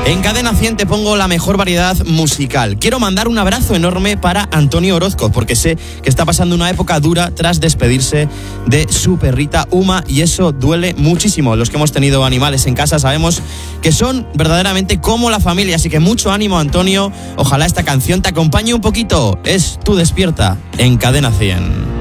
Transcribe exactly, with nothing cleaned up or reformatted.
En Cadena cien te pongo la mejor variedad musical. Quiero mandar un abrazo enorme para Antonio Orozco, porque sé que está pasando una época dura tras despedirse de su perrita Uma, y eso duele muchísimo. Los que hemos tenido animales en casa sabemos que son verdaderamente como la familia, así que mucho ánimo, Antonio. Ojalá esta canción te acompañe un poquito. Es Tu Despierta en Cadena cien.